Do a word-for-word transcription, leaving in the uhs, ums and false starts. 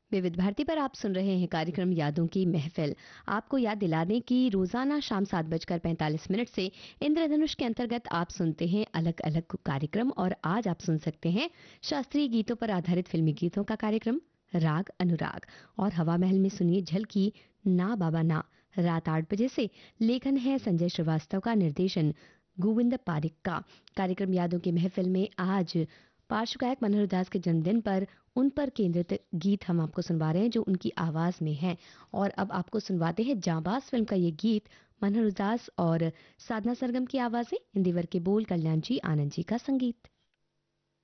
विविध भारती पर आप सुन रहे हैं कार्यक्रम यादों की महफिल। आपको याद दिलाने की रोजाना शाम सात बजकर पैंतालीस मिनट से इंद्रधनुष के अंतर्गत आप सुनते हैं अलग अलग कार्यक्रम, और आज आप सुन सकते हैं शास्त्रीय गीतों पर आधारित फिल्मी गीतों का कार्यक्रम राग अनुराग। और हवा महल में सुनिए झलकी ना बाबा ना। रात आठ बजे से लेखन है संजय श्रीवास्तव का, निर्देशन गोविंद पारिक का। कार्यक्रम यादों की महफिल में आज पार्श्व गायक मनोहर दास के जन्मदिन पर उन पर केंद्रित गीत हम आपको सुनवा रहे हैं जो उनकी आवाज में है। और अब आपको सुनवाते हैं जांबाज फिल्म का ये गीत, मनोहर दास और साधना सरगम की आवाजें, इंदिवर के बोल, कल्याण जी आनंद जी का संगीत।